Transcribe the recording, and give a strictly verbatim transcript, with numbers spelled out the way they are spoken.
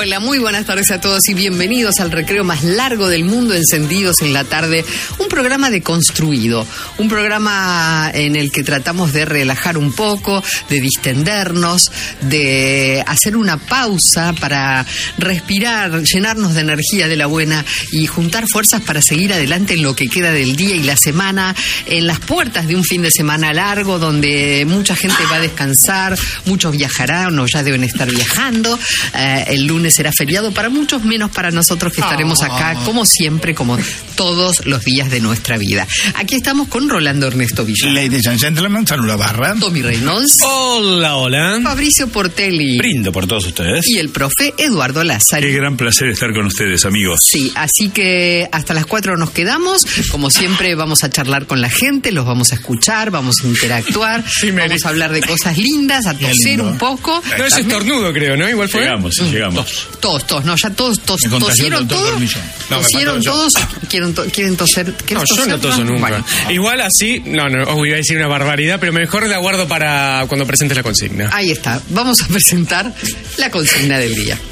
Hola, muy buenas tardes a todos y bienvenidos al recreo más largo del mundo, Encendidos en la Tarde. Un programa deconstruido, un programa en el que tratamos de relajar un poco, de distendernos, de hacer una pausa para respirar, llenarnos de energía de la buena y juntar fuerzas para seguir adelante en lo que queda del día y la semana, en las puertas de un fin de semana largo donde mucha gente va a descansar, muchos viajarán o ya deben estar viajando. Eh, el lunes será feriado para muchos, menos para nosotros que estaremos acá, como siempre, como todos los días de nuestra vida. Aquí estamos con Rolando Ernesto Villar. Ladies and gentlemen, saluda Barra. Tommy Reynolds. Hola, hola. Fabricio Portelli. Brindo por todos ustedes. Y el profe Eduardo Lázaro. Qué gran placer estar con ustedes, amigos. Sí, así que hasta las cuatro nos quedamos. Como siempre, vamos a charlar con la gente, los vamos a escuchar, vamos a interactuar, sí, vamos a hablar de cosas lindas, a toser un poco. No, es estornudo, creo, ¿no? Igual fue. Llegamos, Mm, llegamos. Todos, todos, no, ya todos tos, tosieron todos. No, tosieron todos. ¿Quieren, to quieren toser? No, yo no toso nunca. Bueno. Igual así, no, no, os voy a decir una barbaridad, pero mejor la guardo para cuando presentes la consigna. Ahí está, vamos a presentar la consigna del día.